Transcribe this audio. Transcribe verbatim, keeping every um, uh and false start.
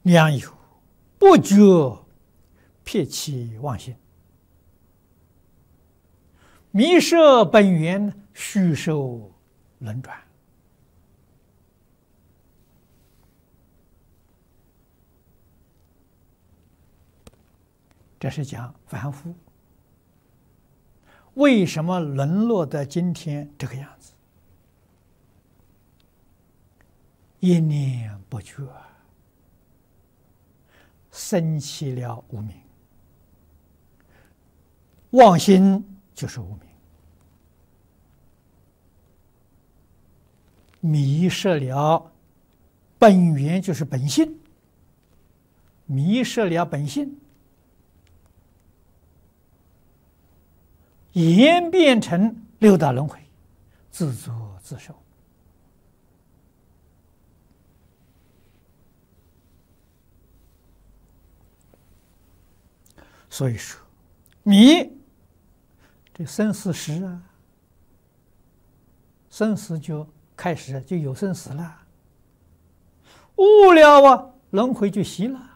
良友不觉撇弃妄心，迷失本源，虚受轮转。这是讲凡夫为什么沦落到今天这个样子，一念不觉，生起了无明，妄心就是无明，迷失了本源就是本性，迷失了本性，演变成六道轮回，自作自受。所以说，迷这生死时啊，生死就开始就有生死了，悟了啊，轮回就息了。